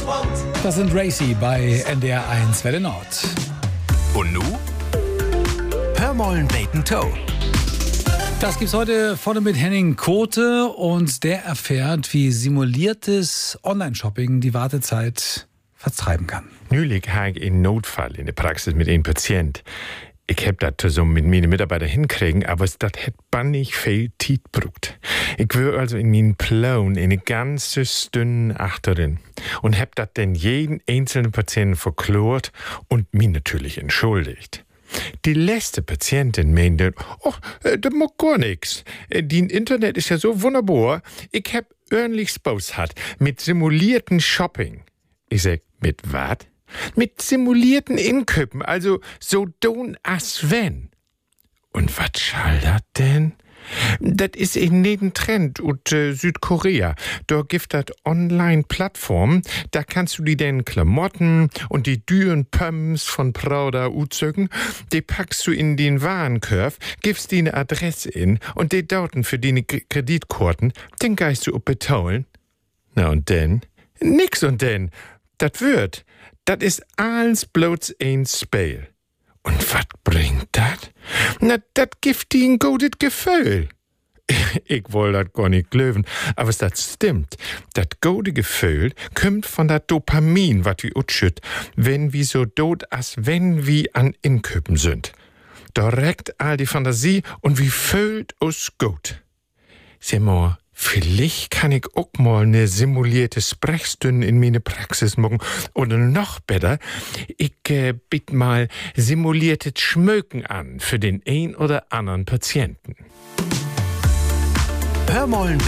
Das sind Racy bei NDR1 Welle Nord. Und nu? Hör mollen Bacon Toe. Das gibt's heute vorne mit Henning Kote und der erfährt, wie simuliertes Online-Shopping die Wartezeit vertreiben kann. Neulich habe ich einen Notfall in der Praxis mit einem Patient. Ich hab das zusammen mit meinen Mitarbeitern hinkriegen, aber das hat bannig viel Zeit gebraucht. Ich war also in meinen Plan eine ganze Stunde achterin und hab das dann jeden einzelnen Patienten verklort und mich natürlich entschuldigt. Die letzte Patientin meinte, das macht gar nix. Die Internet ist ja so wunderbar. Ich hab ordentlich Spaß hat mit simulierten Shopping. Ich sag, mit wat? Mit simulierten Inköpen, also so don as wenn. Und wat schall dat denn? Dat is in jeden Trend ut Südkorea. Da gibt dat Online-Plattformen, da kannst du die den Klamotten und die düren Pumps von Prada uzögen, die packst du in den Warenkorb, gibst die eine Adresse in und die dauten für die Kreditkarten, den geist du betaulen. Na und denn? Nix und denn. Dat wird. Dat is alles bloß ein Spiel. Und wat bringt dat? Na, dat gibt die ein gutes Gefühl. Ich woll dat gar nicht glauben, aber dat stimmt. Dat gute Gefühl kommt von dat Dopamin, wat wir utschütt, wenn wir so dot as wenn wir an Inköpen sind. Da reckt all die Fantasie und wie fühlt uns gut. Sag mal, vielleicht kann ich auch mal eine simulierte Sprechstunde in meine Praxis machen. Oder noch besser, ich biet mal simuliertes Schmöken an für den ein oder anderen Patienten. Hör mollen